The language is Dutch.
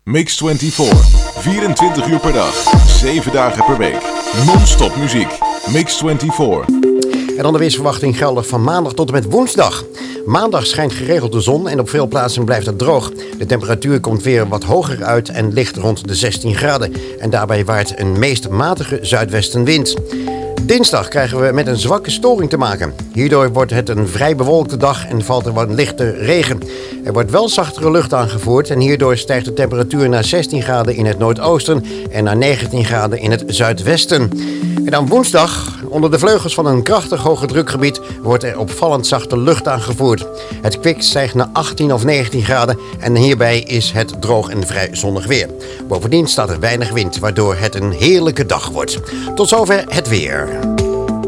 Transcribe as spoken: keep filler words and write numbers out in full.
Mix vierentwintig. vierentwintig uur per dag. zeven dagen per week. Non-stop muziek. Mix vierentwintig. En dan de weersverwachting geldig van maandag tot en met woensdag. Maandag schijnt geregeld de zon en op veel plaatsen blijft het droog. De temperatuur komt weer wat hoger uit en ligt rond de zestien graden. En daarbij waait een meest matige zuidwestenwind. Dinsdag krijgen we met een zwakke storing te maken. Hierdoor wordt het een vrij bewolkte dag en valt er wat lichte regen. Er wordt wel zachtere lucht aangevoerd en hierdoor stijgt de temperatuur naar zestien graden in het noordoosten en naar negentien graden in het zuidwesten. En dan woensdag, onder de vleugels van een krachtig hoge drukgebied, wordt er opvallend zachte lucht aangevoerd. Het kwik stijgt naar achttien of negentien graden en hierbij is het droog en vrij zonnig weer. Bovendien staat er weinig wind, waardoor het een heerlijke dag wordt. Tot zover het weer.